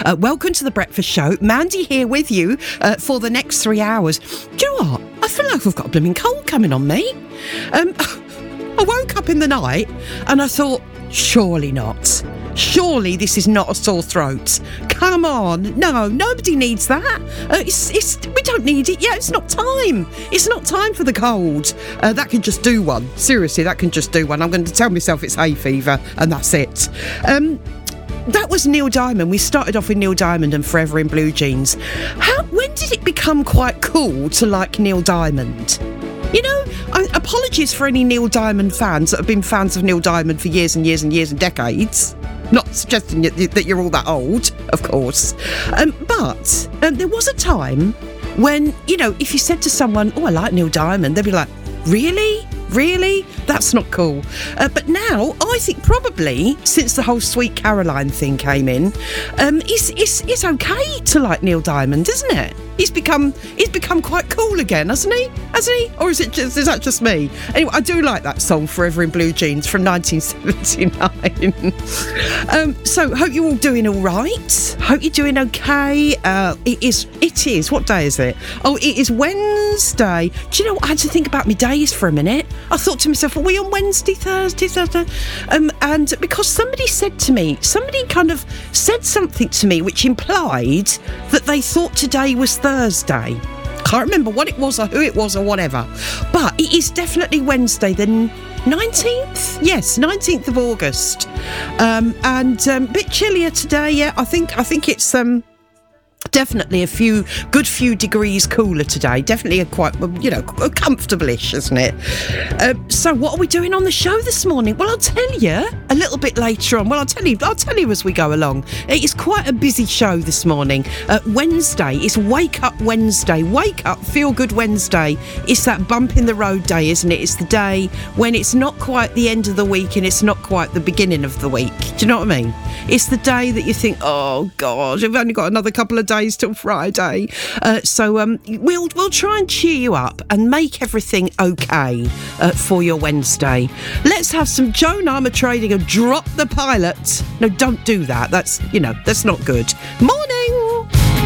Welcome to the Breakfast Show. Mandy here with you for the next 3 hours. Do you know what? I feel like I've got a blooming cold coming on me. I woke up in the night and I thought, surely not. Surely this is not a sore throat. Come on. No, nobody needs that. We don't need it yet. It's not time. It's not time for the cold. That can just do one. Seriously, that can just do one. I'm going to tell myself it's hay fever and that's it. That was Neil Diamond. We started off with Neil Diamond and Forever in Blue Jeans. When did it become quite cool to like Neil Diamond? You know, apologies for any Neil Diamond fans that have been fans of Neil Diamond for years and years and years and decades. Not suggesting that you're all that old, of course. But there was a time when, you know, if you said to someone, oh, I like Neil Diamond, they'd be like, really? Really? That's not cool. But now, I think probably since the whole Sweet Caroline thing came in, it's okay to like Neil Diamond, isn't it? He's become quite cool again, hasn't he? Or is that just me? Anyway, I do like that song Forever in Blue Jeans from 1979. So hope you're all doing all right. Hope you're doing okay. It is. What day is it? Oh, it is Wednesday. Do you know what? I had to think about my days for a minute. I thought to myself, are we on Wednesday, Thursday? And because somebody kind of said something to me which implied that they thought today was Thursday. Can't remember what it was or who it was or whatever. But it is definitely Wednesday, the 19th? Yes, 19th of August. And a bit chillier today, yeah. I think it's definitely a few degrees cooler today. Definitely a quite, comfortable-ish, isn't it? So what are we doing on the show this morning? Well, I'll tell you a little bit later on. Well, I'll tell you as we go along. It is quite a busy show this morning. Wednesday is Wake Up Wednesday. Wake Up, Feel Good Wednesday. It's that bump in the road day, isn't it? It's the day when it's not quite the end of the week and it's not quite the beginning of the week. Do you know what I mean? It's the day that you think, oh, God, we've only got another couple of days till Friday. So we'll try and cheer you up and make everything okay for your Wednesday. Let's have some Joan Armatrading and Drop the Pilot. No, don't do that. That's not good. Morning.